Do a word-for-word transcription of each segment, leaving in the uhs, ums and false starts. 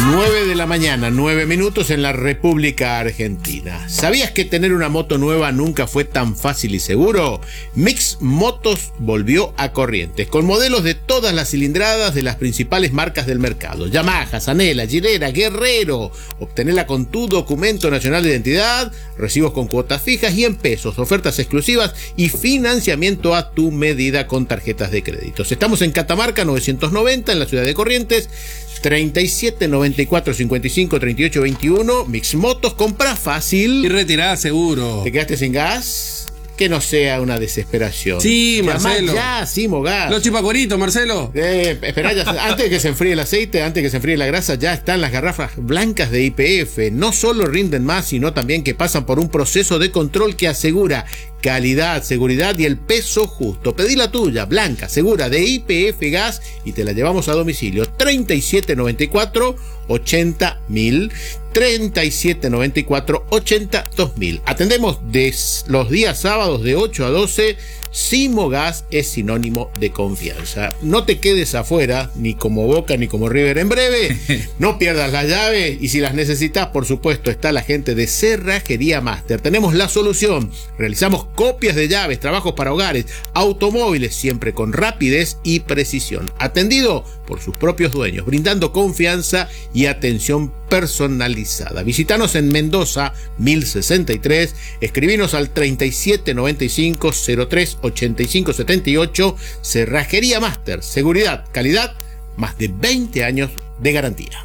nueve de la mañana, nueve minutos en la República Argentina. ¿Sabías que tener una moto nueva nunca fue tan fácil y seguro? Mix Motos volvió a Corrientes, con modelos de todas las cilindradas de las principales marcas del mercado. Yamaha, Zanela, Gilera, Guerrero. Obtenela con tu documento nacional de identidad, recibos con cuotas fijas y en pesos, ofertas exclusivas y financiamiento a tu medida con tarjetas de créditos. Estamos en Catamarca novecientos noventa, en la ciudad de Corrientes. treinta y siete noventa y cuatro cincuenta y cinco treinta y ocho veintiuno. Mix Motos, compra fácil y retirada seguro. ¿Te quedaste sin gas? Que no sea una desesperación. Sí, Marcelo. Ya, Simo Gas. Los chipacueritos, Marcelo. Eh, esperá, ya, antes de que se enfríe el aceite, antes de que se enfríe la grasa, ya están las garrafas blancas de Y P F. No solo rinden más, sino también que pasan por un proceso de control que asegura calidad, seguridad y el peso justo. Pedí la tuya, blanca, segura, de Y P F Gas, y te la llevamos a domicilio. treinta y siete noventa y cuatro ochenta mil, treinta y siete noventa y cuatro ochenta dos mil. Atendemos de los días sábados de ocho a doce. Simo Gas es sinónimo de confianza. No te quedes afuera, ni como Boca ni como River en breve. No pierdas las llaves, y si las necesitas, por supuesto, está la gente de Cerrajería Master. Tenemos la solución. Realizamos copias de llaves, trabajos para hogares, automóviles, siempre con rapidez y precisión. Atendido por sus propios dueños, brindando confianza y atención personalizada. Visítanos en Mendoza mil sesenta y tres, escribinos al treinta y siete noventa y cinco cero tres ochenta y cinco setenta y ocho. Cerrajería Master, seguridad, calidad, más de veinte años de garantía.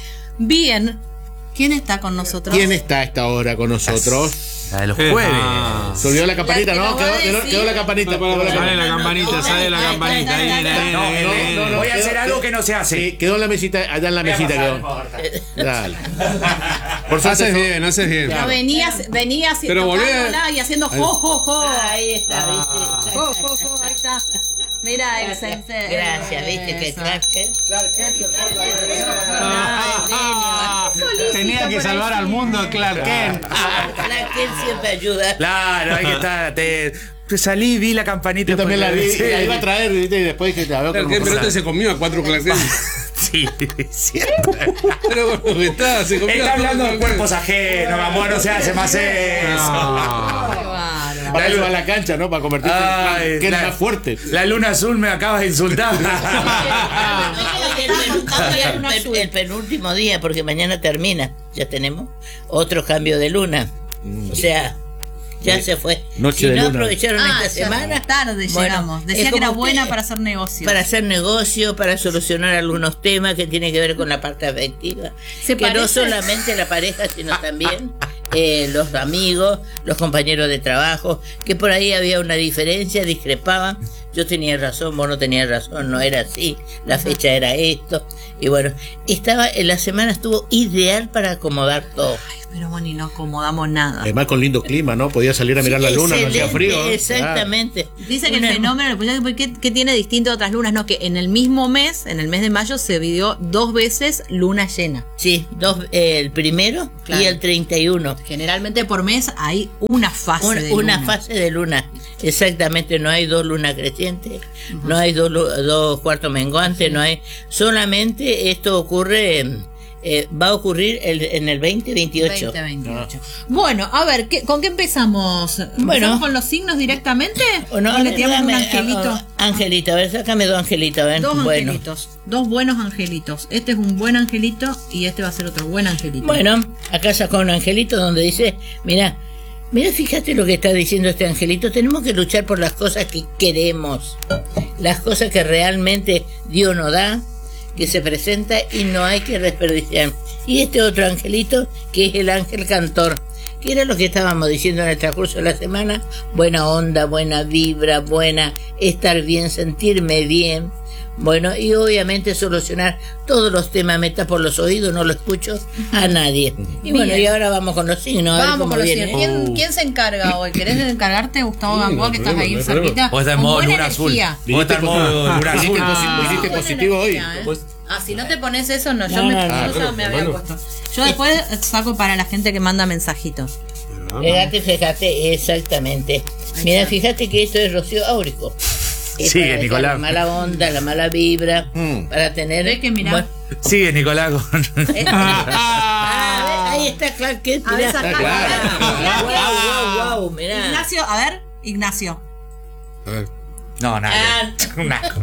Bien, ¿quién está con nosotros? ¿Quién está a esta hora con nosotros? La de los jueves. Ah. Se olvidó la campanita, ¿no? Quedó, quedó, quedó la campanita. Sale la campanita, sale la campanita. Ahí viene, ahí No, viene, no, ahí no, viene. voy a hacer algo que no se hace. Sí, quedó en la mesita, allá en la mesita quedó. Dale. Por suerte, Haces bien, haces bien. No, venías, venías Pero volví a- y haciendo jo, jo, jo. Ahí está, ¿viste? Jo, jo, jo, ahí está. Mira el sensei. Gracias, ¿viste que traje? Tenía que salvar al mundo Clark Kent. Clark Kent siempre ayuda. Claro, hay que estar. Te, te salí, vi la campanita. Yo también la vi, Sí. la iba a traer, ¿viste? Y después dije, a ver Clark cómo Kent, pero pasa. este se comió a cuatro Clark Kent. Sí, cierto. Pero bueno, está, se comió Está a cuatro hablando de Clark Kent. cuerpos ajenos, amor, no se hace más eso. Qué bárbaro. Para eso va a la cancha, ¿no? Para convertirte Ay, en que era la- más fuerte. La luna azul me acabas de insultar. El, pen- el penúltimo día, porque mañana termina. Ya tenemos otro cambio de luna. O sea, ya se fue. Noche Si de no luna. aprovecharon Ah, esta ya semana. tarde bueno, llegamos. es Decía que como era buena que- para hacer negocio. Para hacer negocio, para solucionar algunos temas que tienen que ver con la parte afectiva. ¿Se que no parece? solamente la pareja, sino también eh, los amigos, los compañeros de trabajo, que por ahí había una diferencia, discrepaban. Yo tenía razón, vos no tenías razón, no era así, la fecha era esto. Y bueno, estaba, en la semana estuvo ideal para acomodar todo. Ay, pero bueno, y no acomodamos nada. Además con lindo clima, ¿no? Podía salir a mirar la luna, no hacía Excelente, frío. Exactamente. Dice que Una- el fenómeno, ¿qué, qué tiene distinto a otras lunas? No, que en el mismo mes, en el mes de mayo, se vivió dos veces luna llena. Sí, dos, eh, el primero Claro. y el treinta y uno. Generalmente por mes hay una fase Una, de una luna. fase de luna, exactamente, no hay dos lunas crecientes, no hay dos, lu- dos cuartos menguantes, no hay, solamente esto ocurre, eh, va a ocurrir el- en el veinte veintiocho. veinte veintiocho. Bueno, a ver, ¿qué, ¿con qué empezamos? ¿Empezamos Bueno. con los signos directamente? ¿O no? ¿O le tiramos un Dame, angelito? ah, ah, angelito, a ver, sácame dos angelitos, a ver. Dos bueno. angelitos, dos buenos angelitos. Este es un buen angelito y este va a ser otro buen angelito. Bueno, acá sacó un angelito donde dice, mira, mira, fíjate lo que está diciendo este angelito, tenemos que luchar por las cosas que queremos, las cosas que realmente Dios nos da, que se presenta y no hay que desperdiciar. Y este otro angelito, que es el ángel cantor, que era lo que estábamos diciendo en el transcurso de la semana, buena onda, buena vibra, buena, estar bien, sentirme bien. Bueno, y obviamente solucionar todos los temas, me tapo los oídos, no lo escucho a nadie. Y Bien. bueno, y ahora vamos con los signos, a ver Vamos cómo con los viene. signos. ¿Quién, ¿Quién se encarga hoy? ¿Querés encargarte, Gustavo Sí, no Gamboa, hay que estás problema, ahí no hay problema. cerquita? Vos estás en Con modo buena luna azul. energía. Vos estás en modo luna azul. Viniste posi- viniste Buena positivo hoy. energía, ¿eh? Ah, si no te pones eso, no, yo, No, me, no, no. yo ya bueno, me había bueno. puesto. Yo después saco para la gente que manda mensajitos. Fíjate, fíjate, exactamente. Mira, fíjate que esto es rocío áurico. Es Sigue, para dejar Nicolás. La mala onda, la mala vibra, Mm. para tener... ¿Ves que mirá? Bueno, Sigue Nicolás con... Ah, ahí está Clark Kent, A ver, mirá. sacá, claro. mirá. Wow, wow, wow, mirá. Ignacio, a ver, Ignacio. A ver. No, nada. Ah. Un asco.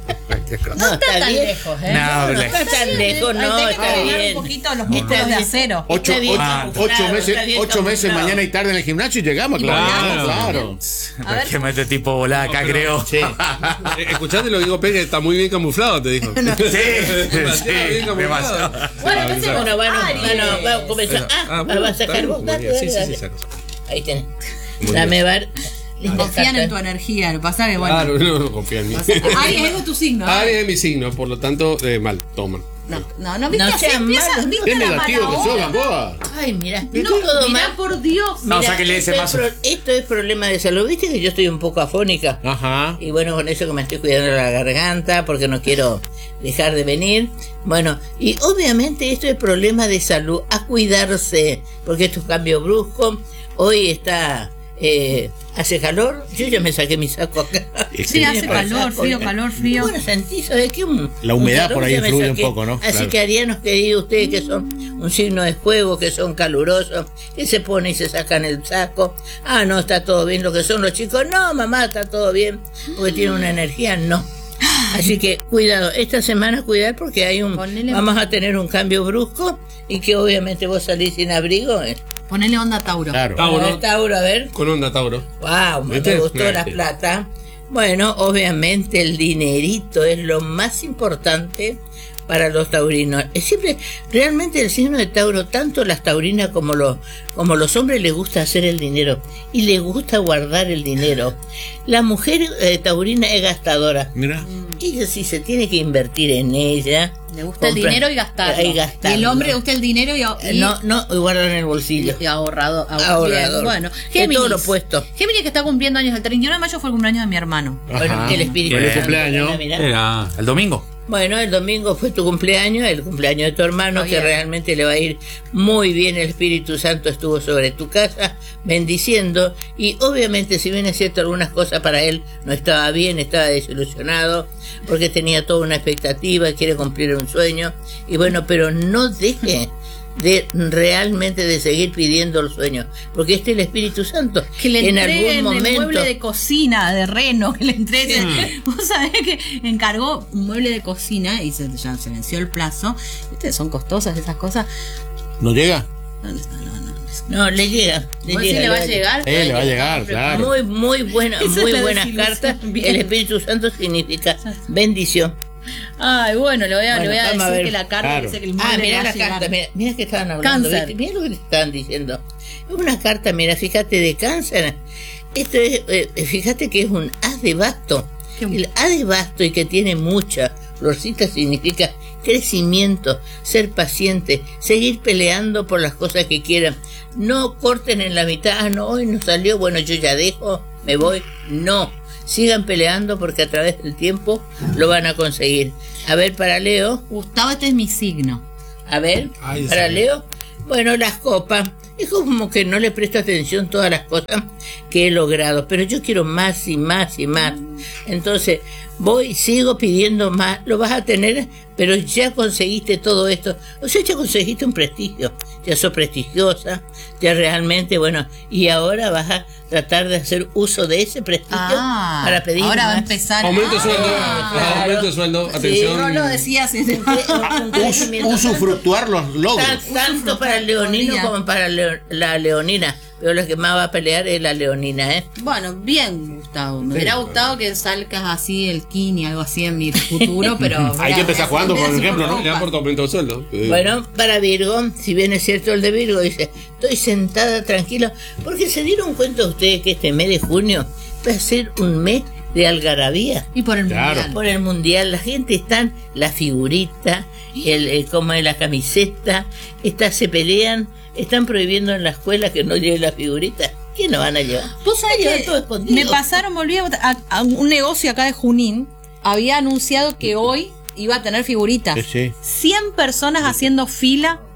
No, está tan bien. lejos, ¿eh? No, No le- está tan lejos, no, Hay que está caminar bien. un poquito los Está músculos de bien. acero. Ocho, Está bien ocho- camuflado, ocho meses, está bien ocho meses camuflado. mañana y tarde en el gimnasio y llegamos, claro. Claro. Claro. A ver. Que mete tipo volada acá, creo. Sí. Eh, Escuchate lo que digo, Peque, está muy bien camuflado, te dijo. Sí, Demasiado sí, bien camuflado. demasiado. Bueno, entonces, Bueno, bueno, Aries. bueno, vamos a comenzar. Ah, Ah, bueno, vas a sacar está vos. bien, Dale, muy bien. Sí, dale, sí, sí, dale. saco. Ahí tenés. Muy Dame ver. Confían en tu energía, lo que pasa que bueno. Claro, no, no confía en mí. Aries es de tu signo. ¿eh? Aries es mi signo, por lo tanto, eh, mal, toman. No, no, no, viste No así sean empieza, malos, viste Qué la negativo mala que sos, hora. Gamboa. Ay, mira, No, todo mirá, mal. por Dios. No, Mira, sáquenle ese esto, mazo. es pro- esto es problema de salud. Viste que yo estoy un poco afónica. Ajá. Y bueno, con eso que me estoy cuidando la garganta porque no quiero dejar de venir. Bueno, y obviamente esto es problema de salud, a cuidarse, porque esto es cambio brusco. Hoy está, eh, hace calor, yo ya me saqué mi saco acá. Sí, hace Me calor, saco, frío, ¿eh? calor, frío. Bueno, sentí, ¿sabes qué? Un- La un humedad calor por ahí que me influye un saqué. poco, ¿no? Así Claro. que arianos queridos, ustedes que son un signo de fuego, que son calurosos, que se ponen y se sacan el saco. Ah, no, está todo bien. Lo que son los chicos, no, mamá, está todo bien, porque tienen una energía, no. Así que cuidado, esta semana cuidar porque hay un, Ponele- vamos a tener un cambio brusco y que obviamente vos salís sin abrigo. ¿eh? Ponele onda Tauro. Claro. Tauro. A ver, Tauro, a ver. Con onda, Tauro. Wow, me ¿Viste? gustó la Sí. plata. Bueno, obviamente el dinerito es lo más importante para los taurinos. Es siempre, realmente el signo de Tauro, tanto las taurinas como los, como los hombres les gusta hacer el dinero y les gusta guardar el dinero. La mujer eh, taurina es gastadora. Mira. Ella sí se tiene que invertir en ella. Le gusta el comprar- dinero y gastarlo. Y gastarlo. Y el hombre le gusta el dinero y, Eh, y- No, no, y guardan en el bolsillo. y ahorrado. Ahorrador. Bien, bueno, De Géminis. todo lo opuesto. Géminis que está cumpliendo años. El treinta y uno de mayo fue el cumpleaños de mi hermano. Bueno, Ajá. que el espíritu Feliz Santo, cumpleaños. mirá. Era. El domingo. Bueno, el domingo fue tu cumpleaños, el cumpleaños de tu hermano, Está que bien. realmente le va a ir muy bien. El Espíritu Santo estuvo sobre tu casa, bendiciendo. Y obviamente, si bien es cierto, algunas cosas para él no estaba bien, estaba desilusionado, porque tenía toda una expectativa, quiere cumplir un sueño. Y bueno, pero no deje de realmente de seguir pidiendo el sueño, porque este es el Espíritu Santo. Que le en entreguen algún el momento. mueble de cocina de Reno, que le entreguen. Vos sabés que encargó un mueble de cocina y se, ya se venció el plazo. Viste, son costosas esas cosas. ¿No llega? ¿Dónde está? No, no. No, le llega. Le ¿Vos llega, decís le va a llegar? Eh, le va a llegar, claro. Muy, muy buena, Esa muy es la buenas desilusión. cartas. Bien. El Espíritu Santo significa bendición. Ay, bueno, le voy a, Bueno, le voy a vamos a decir ver. que la carta Claro. dice que el Ah, mueble le mira va la a llegar. carta, mira, mira que estaban hablando. Cáncer. ¿viste? Mira lo que te estaban diciendo. Es una carta, mira, fíjate, de cáncer. Esto es, eh, fíjate que es un haz de basto. Qué El haz de basto y que tiene mucha florcita significa crecimiento, ser paciente, seguir peleando por las cosas que quieran. No corten en la mitad, ah, no, hoy no salió, bueno, yo ya dejo, me voy. No, sigan peleando porque a través del tiempo lo van a conseguir. A ver, para Leo, Gustavo, este es mi signo. a ver, Ay, para sí. Leo, bueno, las copas. Es como que no le presto atención a todas las cosas que he logrado, pero yo quiero más y más y más. Entonces, voy, sigo pidiendo más, lo vas a tener, pero ya conseguiste todo esto. O sea, ya conseguiste un prestigio, ya sos prestigiosa, ya realmente, bueno, y ahora vas a tratar de hacer uso de ese prestigio Ah, para pedir ahora va a más. empezar. Aumento de Ah, sueldo. claro. Aumento de sueldo. Sí, Atención. No lo decías. Un crecimiento Us- usufructuar los logros. Tan- tanto para el leonino Podría. como para leo- la leonina. Pero la que más va a pelear es la leonina, ¿eh? Bueno, bien, Gustavo. Me hubiera gustado que salgas así el Kini, algo así en mi futuro, pero. Hay que empezar jugando, por ejemplo, ¿no? Ya por tu aumento de sueldo. Eh, Bueno, para Virgo, si bien es cierto el de Virgo, dice, estoy sentada tranquila, porque se dieron cuenta ustedes que este mes de junio va a ser un mes de algarabía. Y por el Claro. mundial. Por el mundial, la gente está, la figurita, el, el como es la camiseta, está, se pelean, están prohibiendo en la escuela que no lleven la figurita. ¿Qué no van a llevar? Vos sabés Llevan que todo escondido. me pasaron, volví a, a- a un negocio acá de Junín. Había anunciado que hoy iba a tener figuritas. Sí, sí. cien personas haciendo fila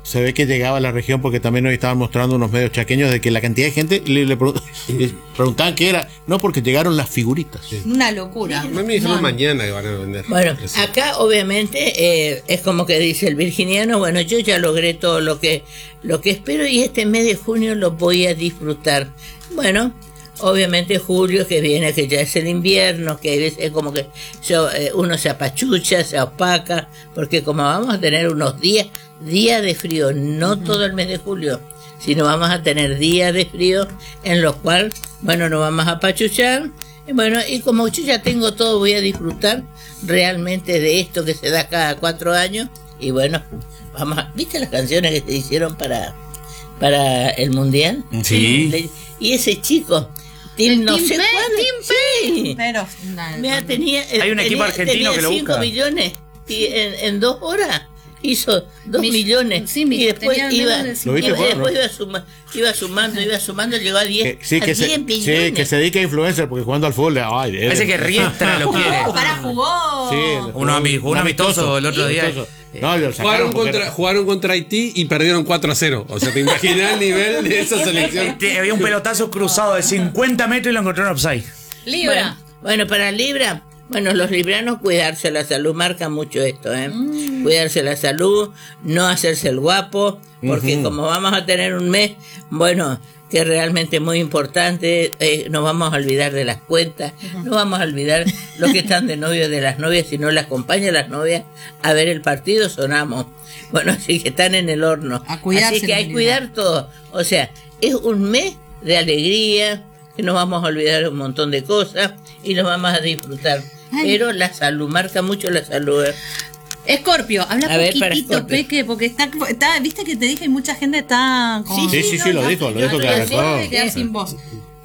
se ve que llegaba a la región porque también nos estaban mostrando unos medios chaqueños de que la cantidad de gente le, le pregun- le preguntaban qué era. No, porque llegaron las figuritas. Una locura. A mí me dijeron mañana que van a vender. Bueno, Sí. acá obviamente eh, es como que dice el virginiano, bueno, yo ya logré todo lo que lo que espero y este mes de junio lo voy a disfrutar. Bueno, obviamente julio que viene, que ya es el invierno, que hay veces como que yo, eh, uno se apachucha, se opaca, porque como vamos a tener unos días, días de frío, no todo el mes de julio, sino vamos a tener días de frío en los cuales, bueno, nos vamos a apachuchar. Y bueno, y como yo ya tengo todo, voy a disfrutar realmente de esto que se da cada cuatro años. Y bueno, vamos a, ¿viste las canciones que se hicieron para, para el mundial? Sí. Le- Y ese chico, Tim, no Tim sé Pe- cuándo, Tim sí. Pero, no, Mira, no. tenía, Hay un tenía- equipo argentino tenía que lo cinco busca. millones y en, en dos horas hizo dos Mill- millones. sí, mi- y después tenía iba, menos de cinco. ¿Lo viste, iba- Juan, después no? iba, suma- iba sumando, iba sumando, llegó a diez, Eh, sí, a que se, diez millones. sí, que se dedica a influencer porque jugando al fútbol. Ay, Parece que Riestra lo quiere. Oh, para jugó. Sí, Un ami- un amistoso el otro día. Amistoso. No, lo sacaron Jugaron porque contra, era- jugaron contra Haití y perdieron cuatro a cero. O sea, te imaginas el nivel de esa selección. Te- Había un pelotazo cruzado de cincuenta metros y lo encontraron offside. Libra. Bueno, bueno, para Libra, bueno, los libranos cuidarse la salud, marca mucho esto, ¿eh? Cuidarse la salud, no hacerse el guapo, porque como vamos a tener un mes, bueno, que es realmente muy importante, eh, nos vamos a olvidar de las cuentas, no vamos a olvidar los que están de novios de las novias, si no le acompañan las novias a ver el partido, sonamos. Bueno, así que están en el horno. A cuidarse Así que hay los que cuidar todo. O sea, es un mes de alegría, que nos vamos a olvidar de un montón de cosas y nos vamos a disfrutar. Ay. Pero la salud, marca mucho la salud. ¿eh? Escorpio, habla A ver, para poquitito, Escorpio. Peque, porque está, está, viste que te dije, hay mucha gente está con... Sí, sí, sí, lo dijo, lo dijo que claramente. de quedar sin voz.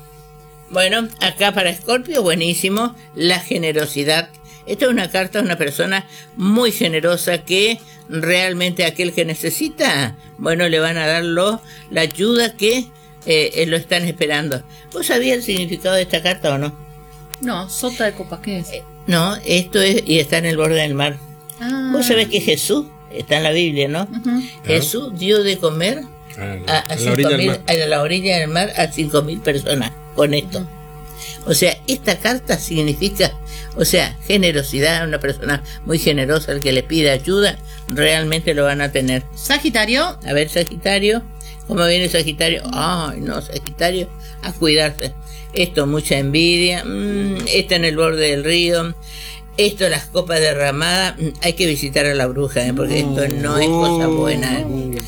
Bueno, acá para Escorpio, buenísimo, la generosidad. Esta es una carta de una persona muy generosa que realmente aquel que necesita, bueno, le van a dar lo- la ayuda que eh, eh, lo están esperando. ¿Vos sabías el significado de esta carta o no? No, sota de copas, ¿qué es? Eh, No, esto es, y está en el borde del mar. Ah. Vos sabés que Jesús, está en la Biblia, ¿no? Jesús dio de comer a, a, A la cinco orilla del mil- mar. a la orilla del mar a cinco mil personas con esto. O sea, esta carta significa, o sea, generosidad, una persona muy generosa, el que le pide ayuda, realmente lo van a tener. Sagitario, A ver, Sagitario, ¿cómo viene Sagitario? Ay, no, Sagitario, a cuidarse. Esto, mucha envidia, mm, está en el borde del río, esto, las copas derramadas, mm, hay que visitar a la bruja, ¿eh? Porque esto no es cosa buena. ¿eh?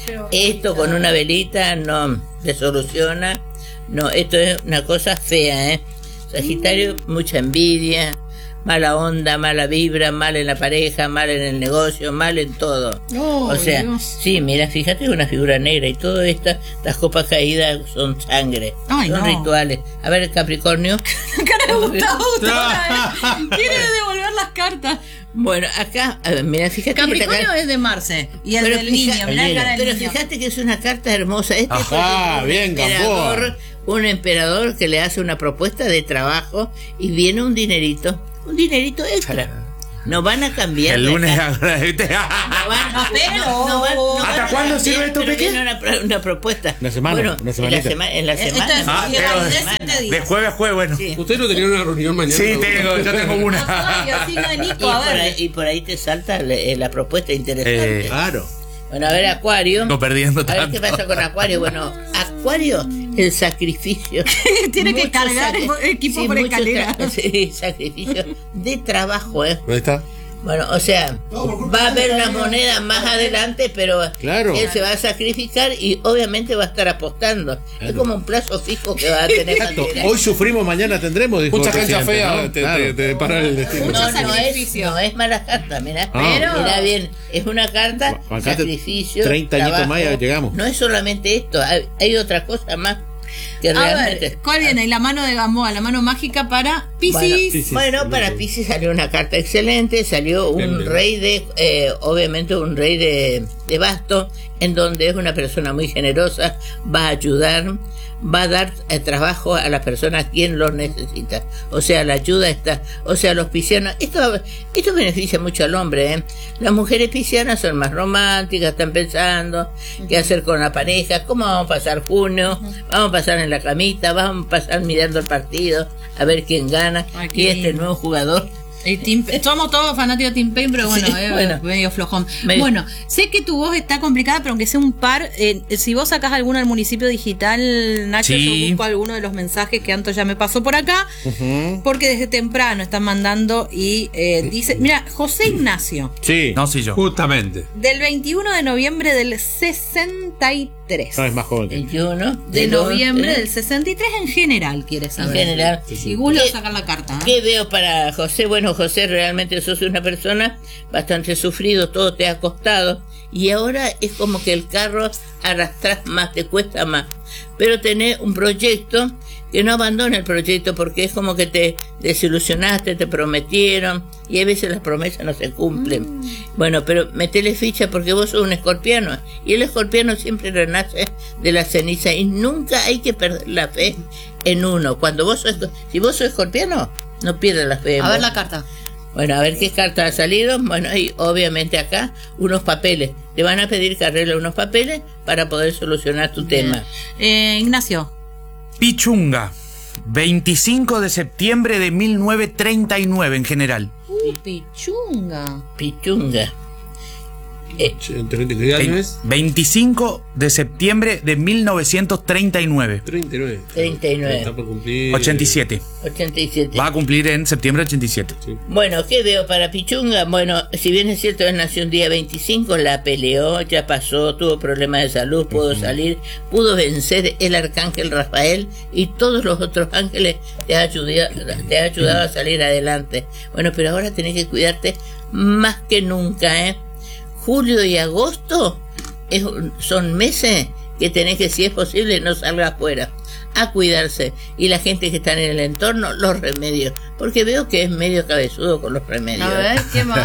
Esto con una velita no se soluciona, no, esto es una cosa fea, ¿eh? Sagitario, mucha envidia, mala onda, mala vibra, mal en la pareja, mal en el negocio, mal en todo. Oh, o sea, Dios. sí, mira, fíjate, una figura negra y todo esto, las copas caídas son sangre, Ay, son no. rituales. A ver, Capricornio. cara de Gustavo, otra vez. Quiere devolver las cartas. Bueno, acá, a ver, mira, fíjate que Capricornio esta carta- es de Marce. Y el Pero del fija- niño, mirá la cara del pero niño. fíjate que es una carta hermosa. Este es Ajá, un bien, emperador, Gamboa. un emperador que le hace una propuesta de trabajo y viene un dinerito, un dinerito extra. Nos van a cambiar. El de lunes acá. ahora, ¿viste? No van- No, pero- no- no van- no ¿Hasta van a cuándo cambiar, sirve esto, pero Peque? viene Una, pro- una propuesta. Una semana, Bueno, una en la, semanita. sema- en la Eh, esto semana. es- Ah, y pero- validez semana. siete días. De jueves a jueves, bueno. Sí. ¿Ustedes no tenían una reunión mañana? Sí, tengo, yo tengo Rosario, una. signo de Y Nico, por, a ver. ahí, y por ahí te salta la, eh, la propuesta interesante. Eh, Claro. Bueno, a ver, Acuario. No perdiendo A ver tanto. qué pasa con Acuario. Bueno, Acuario, el sacrificio. Tiene que Mucho cargar sacri- equipo sí, por mucho escalera. sa- Sí, sacrificio de trabajo, ¿eh? Ahí está. Bueno, o sea, va a haber una moneda más adelante, pero Claro. él se va a sacrificar y obviamente va a estar apostando. Es como un plazo fijo que va a tener que Exacto. tener. Hoy sufrimos, mañana tendremos, dijo Mucha el cancha presidente, fea ¿no? te, Claro. te, te depara el destino. Mucho No, no es, sacrificio. no es mala carta, mira. Ah. Pero- Mira bien, es una carta, Bancate sacrificio, treinta añitos trabajo. más y ya llegamos. No es solamente esto, hay, hay otra cosa más. que A realmente... ver, ¿cuál viene? Y la mano de Gamboa, la mano mágica para Piscis. Bueno, Piscis, bueno, no para sé. Piscis salió una carta excelente, salió un Bien, bien. rey de, eh, obviamente un rey de, de basto, en donde es una persona muy generosa, va a ayudar, va a dar eh, trabajo a las personas quien lo necesita. O sea, la ayuda está, o sea, los piscianos, esto, esto beneficia mucho al hombre, ¿eh? Las mujeres piscianas son más románticas, están pensando qué hacer con la pareja, cómo vamos a pasar junio, vamos a pasar en la camita, vamos a pasar mirando el partido, a ver quién gana, Ay, qué y este lindo. nuevo jugador. El Team- somos todos fanáticos de Team Pain, pero bueno, Sí, eh, bueno. medio flojón. Medio- Bueno, sé que tu voz está complicada, pero aunque sea un par, eh, si vos sacás alguno del municipio digital, Nacho, Sí. yo busco alguno de los mensajes que Anto ya me pasó por acá, porque desde temprano están mandando y eh, dice, mira, José Ignacio, Sí. No soy yo. Justamente. del veintiuno de noviembre del sesenta y tres. No, es más joven. que- veintiuno De del noviembre once. del sesenta y tres en general, quieres saber. En general. Y Gus le va a ¿Qué- sacar la carta. ¿eh? ¿Qué veo para José? Bueno, José, realmente sos una persona bastante sufrido, todo te ha costado y ahora es como que el carro arrastras más, te cuesta más. Pero tenés un proyecto, que no abandone el proyecto porque es como que te desilusionaste, te prometieron y a veces las promesas no se cumplen. Bueno, pero metele ficha porque vos sos un escorpiano y el escorpiano siempre renace de la ceniza y nunca hay que perder la fe en uno. Cuando vos sos, si vos sos escorpiano, no pierdas la fe en A ver vos. la carta. Bueno, a ver qué carta ha salido. Bueno, y obviamente acá unos papeles. Te van a pedir que arregle unos papeles para poder solucionar tu tema. Eh, Ignacio. Pichunga. veinticinco de septiembre de mil novecientos treinta y nueve en general. Uh, pichunga. Pichunga. Eh, ¿Qué año es? veinticinco de septiembre de mil novecientos treinta y nueve. treinta y nueve. treinta y nueve. Está por cumplir. ochenta y siete. ochenta y siete. Va a cumplir en septiembre ochenta y siete. Bueno, ¿qué veo para Pichunga? Bueno, si bien es cierto, él nació un día veinticinco, la peleó, ya pasó, tuvo problemas de salud, pudo salir, pudo vencer el arcángel Rafael y todos los otros ángeles te ha ayudado, te ha ayudado a salir adelante. Bueno, pero ahora tenés que cuidarte más que nunca, ¿eh? Julio y agosto es- son meses que tenés que, si es posible, no salga afuera a cuidarse. Y la gente que está en el entorno, los remedios. Porque veo que es medio cabezudo con los remedios. A ver, ¿qué más?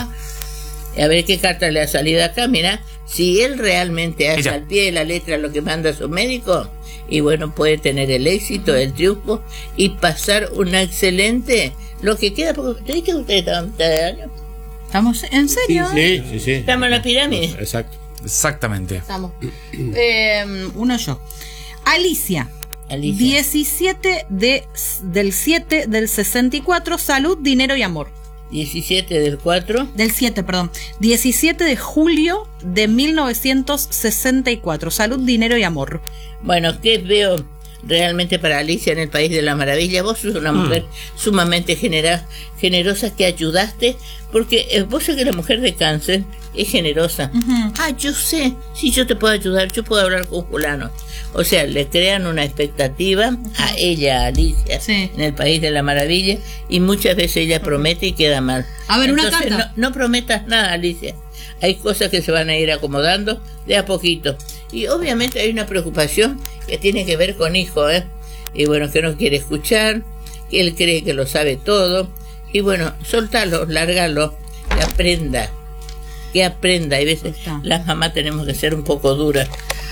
A ver qué carta le ha salido acá. Mira, si él realmente hace Ella. al pie de la letra lo que manda su médico, y bueno, puede tener el éxito, el triunfo y pasar una excelente. Lo que queda, porque te dije que ustedes estaban a mitad de año. ¿Estamos en serio? Sí, sí, sí. Estamos en la pirámide. Exacto. Exactamente. Estamos. Eh, uno yo. Alicia. Alicia. diecisiete de, del siete del sesenta y cuatro, salud, dinero y amor. diecisiete del cuatro. Del siete, perdón. diecisiete de julio de mil novecientos sesenta y cuatro, salud, dinero y amor. Bueno, ¿qué veo realmente para Alicia en el País de la Maravilla? Vos sos una mujer sumamente genera- generosa que ayudaste, porque eh, vos sabés que la mujer de cáncer es generosa. Ah, yo sé, si yo te puedo ayudar, yo puedo hablar con fulano. O sea, le crean una expectativa a ella, a Alicia, Sí. en el País de la Maravilla, y muchas veces ella promete y queda mal. A ver, una Entonces, carta. No, no prometas nada, Alicia. Hay cosas que se van a ir acomodando de a poquito. Y obviamente hay una preocupación que tiene que ver con hijo, ¿eh? Y bueno, que no quiere escuchar, que él cree que lo sabe todo. Y bueno, soltalo, lárgalo, que aprenda. Que aprenda. Hay veces Está. las mamás tenemos que ser un poco duras.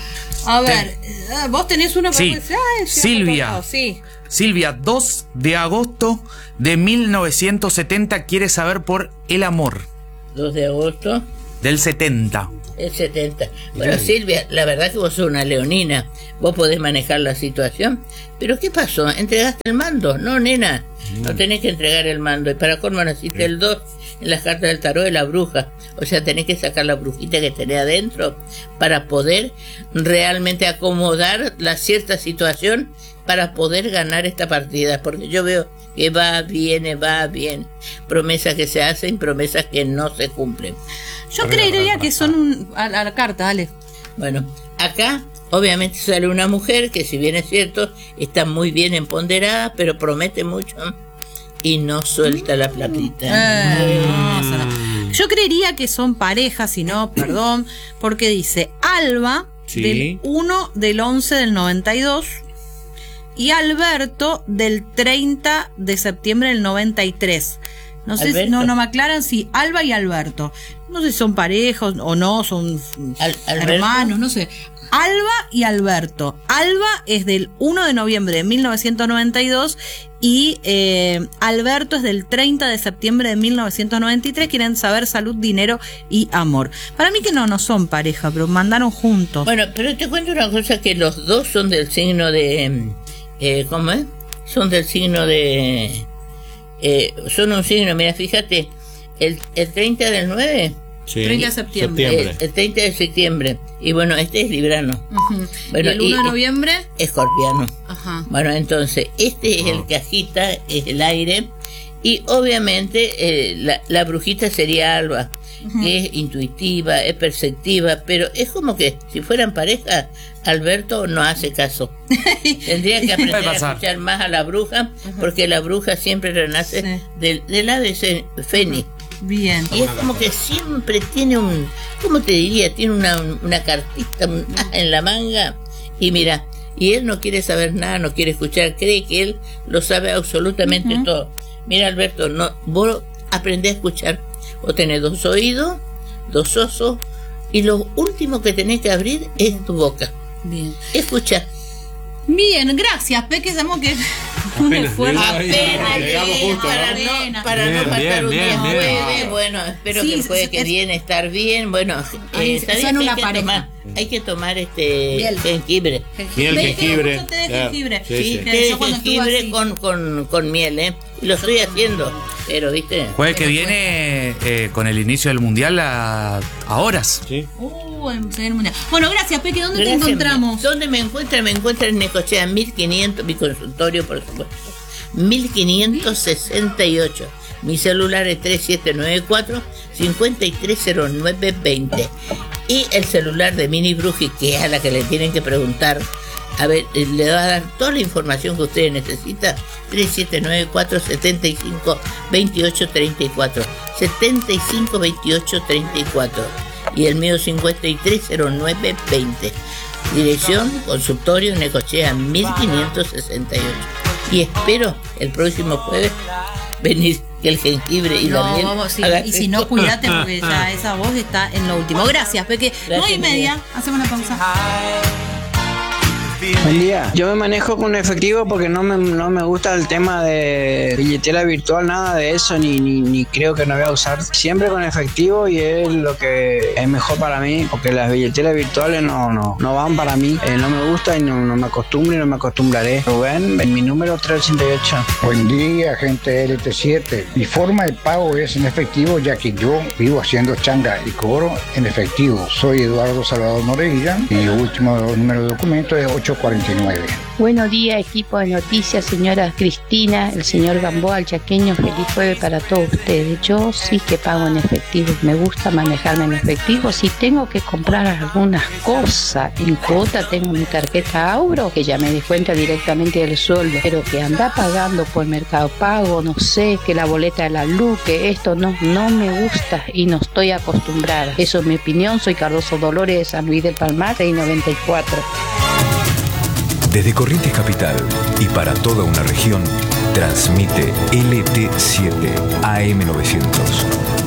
A ver, eh, vos tenés uno para Sí. decir, ay, sí, Silvia. otro, sí. Silvia, dos de agosto de mil novecientos setenta, quiere saber por el amor. dos de agosto. Del setenta. El setenta. Bueno, Silvia, la verdad que vos sos una leonina. Vos podés manejar la situación. Pero ¿qué pasó? ¿Entregaste el mando? No, nena. No tenés que entregar el mando. Y para colmo naciste el dos en las cartas del tarot de la bruja. O sea, tenés que sacar la brujita que tenés adentro para poder realmente acomodar la cierta situación para poder ganar esta partida. Porque yo veo que va, viene, va, bien. Promesas que se hacen, promesas que no se cumplen. Yo creería que son un, a, a la carta, dale. Bueno, acá obviamente sale una mujer que, si bien es cierto, está muy bien empoderada, pero promete mucho y no suelta la platita. Eh, no, se la- Yo creería que son parejas, si no, perdón, porque dice Alba Sí. del uno del once del noventa y dos y Alberto del treinta de septiembre del noventa y tres. No sé, si, no, no me aclaran si Alba y Alberto. No sé si son parejas o no, son Al, hermanos, no sé. Alba y Alberto. Alba es del uno de noviembre de mil novecientos noventa y dos y eh, Alberto es del treinta de septiembre de mil novecientos noventa y tres. Quieren saber salud, dinero y amor. Para mí que no, no son pareja, pero mandaron juntos. Bueno, pero te cuento una cosa, que los dos son del signo de... Eh, ¿Cómo es? Son del signo de... Eh, son un signo, mira, fíjate, el, el treinta del nueve... Sí. treinta de septiembre. El, el treinta de septiembre. Y bueno, este es librano. Uh-huh. Bueno, ¿Y el uno de noviembre? Escorpiano. Ajá. Bueno, entonces, este es el que agita, es el aire. Y obviamente eh, la, la brujita sería Alba, uh-huh. que es intuitiva, es perceptiva, pero es como que si fueran pareja, Alberto no hace caso. Tendría que aprender a escuchar más a la bruja, uh-huh. porque la bruja siempre renace sí. del, del ave fénix. Uh-huh. Bien. Y es como que siempre tiene un, ¿cómo te diría? Tiene una, una cartita un as en la manga. Y mira, y él no quiere saber nada, no quiere escuchar, cree que él lo sabe absolutamente uh-huh. todo. Mira, Alberto, no, vos aprendés a escuchar. Vos tenés dos oídos, dos osos, y lo último que tenés que abrir es tu boca. Bien. Escucha. Bien, gracias, Peque, sabemos que un esfuerzo. Apenas llegamos justo, para ¿no? no, para Bien, no faltar bien, un día bien, jueves. bien. Bueno, espero Sí, que el jueves es- que es- viene estar bien. Bueno, Ay, eh, son ¿sabías que una hay que pareja. tomar, hay que tomar este Miel. jengibre. Miel, Ve, jengibre. justo té de Claro. jengibre. Sí, Sí, sí. Que té de yo cuando estuve jengibre así. con, con, con miel, ¿eh? Lo estoy haciendo, pero viste. Jueves que viene eh, con el inicio del mundial a, a horas. Sí. Uh, en- se viene el mundial. Bueno, gracias, Peque. ¿Dónde Gracias, te encontramos? ¿Dónde me encuentran? Me encuentran en Necochea mil quinientos, mi consultorio, por supuesto. mil quinientos sesenta y ocho. Mi celular es tres siete nueve cuatro, cinco tres cero nueve dos cero. Y el celular de Mini Bruji, que es a la que le tienen que preguntar. A ver, eh, le va a dar toda la información que ustedes necesitan. tres siete nueve cuatro, setenta y cinco, veintiocho treinta y cuatro. setenta y cinco, veintiocho treinta y cuatro. Y el mío cinco tres cero nueve dos cero. Dirección, consultorio, Necochea mil quinientos sesenta y ocho. Y espero el próximo jueves venir que el jengibre y la No, miel vamos, sí, hagan y si no, cuídate porque ya esa voz está en lo último. Gracias, Peque. nueve y media, hacemos una pausa. Buen día. Yo me manejo con efectivo porque no me, no me gusta el tema de billetera virtual, nada de eso, ni, ni, ni creo que no voy a usar. Siempre con efectivo y es lo que es mejor para mí, porque las billeteras virtuales no, no, no van para mí. Eh, no me gusta y no, no me acostumbro y no me acostumbraré. Rubén, en mi número tres ochenta y ocho. Buen día, gente de L T siete. Mi forma de pago es en efectivo, ya que yo vivo haciendo changa y cobro en efectivo. Soy Eduardo Salvador Moreira y el último número de documento es ocho cuarenta y nueve. Buenos días, equipo de noticias, señora Cristina, el señor Gamboa, el chaqueño. Feliz jueves para todos ustedes. Yo sí que pago en efectivo, me gusta manejarme en efectivo. Si tengo que comprar algunas cosas en cuota, tengo mi tarjeta Auro, que ya me descuenta directamente del sueldo, pero que anda pagando por Mercado Pago, no sé, que la boleta de la luz, que esto no, no me gusta y no estoy acostumbrada. Eso es mi opinión. Soy Cardoso Dolores de San Luis del Palmar, seis noventa y cuatro. Desde Corrientes Capital y para toda una región, transmite L T siete A M novecientos.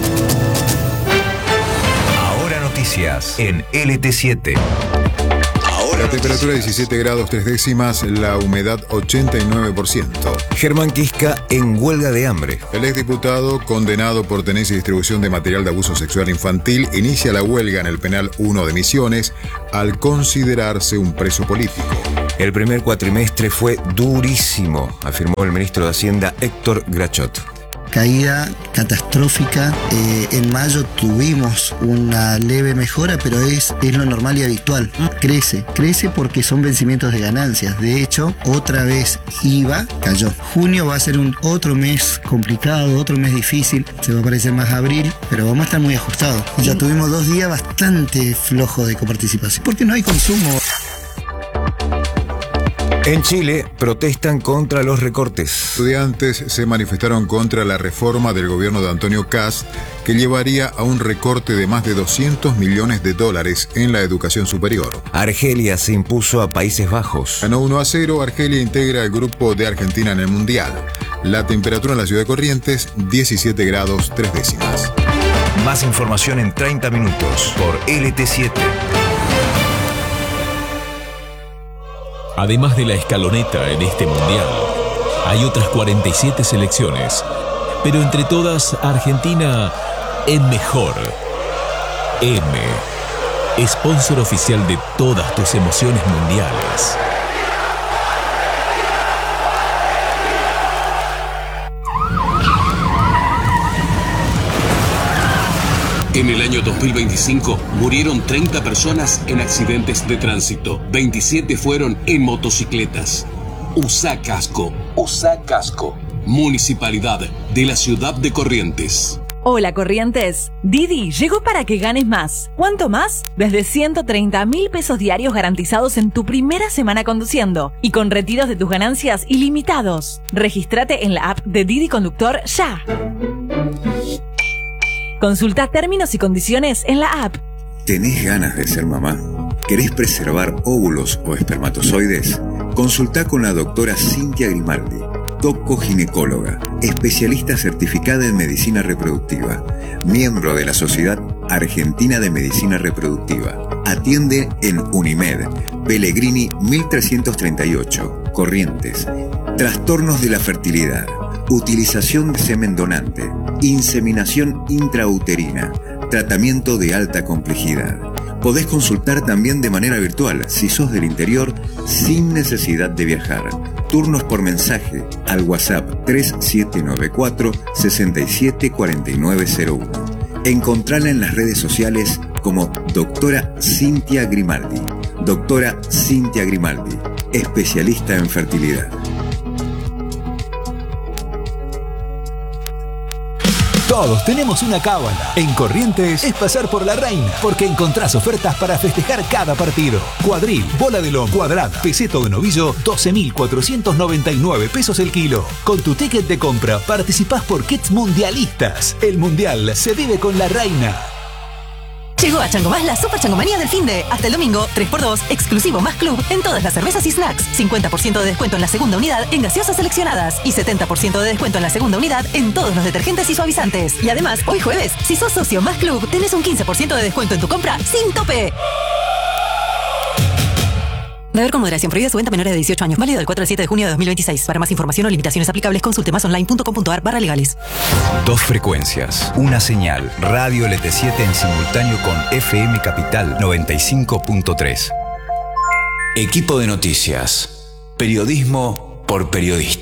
Ahora noticias en L T siete. La temperatura diecisiete grados tres décimas, la humedad ochenta y nueve por ciento. Germán Quisca en huelga de hambre. El exdiputado, condenado por tenencia y distribución de material de abuso sexual infantil, inicia la huelga en el penal uno de Misiones al considerarse un preso político. El primer cuatrimestre fue durísimo, afirmó el ministro de Hacienda Héctor Grachot. Caída catastrófica. Eh, en mayo tuvimos una leve mejora, pero es, es lo normal y habitual. Crece, crece porque son vencimientos de ganancias. De hecho, otra vez I V A cayó. Junio va a ser un otro mes complicado, otro mes difícil. Se va a parecer más a abril, pero vamos a estar muy ajustados. Ya tuvimos dos días bastante flojos de coparticipación, porque no hay consumo. En Chile protestan contra los recortes. Estudiantes se manifestaron contra la reforma del gobierno de Antonio Kast, que llevaría a un recorte de más de doscientos millones de dólares en la educación superior. Argelia se impuso a Países Bajos. Ganó uno a cero, Argelia integra el grupo de Argentina en el Mundial. La temperatura en la ciudad de Corrientes, diecisiete grados tres décimas. Más información en treinta minutos por L T siete. Además de la escaloneta en este mundial, hay otras cuarenta y siete selecciones, pero entre todas Argentina es mejor. M, sponsor oficial de todas tus emociones mundiales. En el año dos mil veinticinco murieron treinta personas en accidentes de tránsito. veintisiete fueron en motocicletas. Usa casco. Usa casco. Municipalidad de la ciudad de Corrientes. Hola Corrientes, Didi llegó para que ganes más. ¿Cuánto más? Desde ciento treinta mil pesos diarios garantizados en tu primera semana conduciendo y con retiros de tus ganancias ilimitados. Regístrate en la app de Didi Conductor ya. Consulta términos y condiciones en la app. ¿Tenés ganas de ser mamá? ¿Querés preservar óvulos o espermatozoides? Consulta con la doctora Cintia Grimaldi, doco-ginecóloga, especialista certificada en medicina reproductiva, miembro de la Sociedad Argentina de Medicina Reproductiva. Atiende en Unimed, Pellegrini mil trescientos treinta y ocho, Corrientes. Trastornos de la fertilidad, utilización de semen donante, inseminación intrauterina, tratamiento de alta complejidad. Podés consultar también de manera virtual si sos del interior sin necesidad de viajar. Turnos por mensaje al WhatsApp tres siete nueve cuatro, seis siete cuatro nueve cero uno. Encontrala en las redes sociales como doctora Cintia Grimaldi. Doctora Cintia Grimaldi, especialista en fertilidad. Todos tenemos una cábala. En Corrientes es pasar por la reina, porque encontrás ofertas para festejar cada partido. Cuadril, bola de lomo, cuadrada, peseto de novillo, doce mil cuatrocientos noventa y nueve pesos el kilo. Con tu ticket de compra participás por kits mundialistas. El mundial se vive con la reina. Llegó a Chango Más la Super Changomanía del Finde. Hasta el domingo, tres por dos, exclusivo más club en todas las cervezas y snacks. cincuenta por ciento de descuento en la segunda unidad en gaseosas seleccionadas. Y setenta por ciento de descuento en la segunda unidad en todos los detergentes y suavizantes. Y además, hoy jueves, si sos socio más club, tenés un quince por ciento de descuento en tu compra sin tope. Beber con moderación. Prohibida su venta a menores de dieciocho años. Válido del cuatro al siete de junio de dos mil veintiséis. Para más información o limitaciones aplicables, consulte masonline.com.ar barra legales. Dos frecuencias, una señal. Radio L T siete en simultáneo con F M Capital noventa y cinco punto tres. Equipo de noticias. Periodismo por periodista.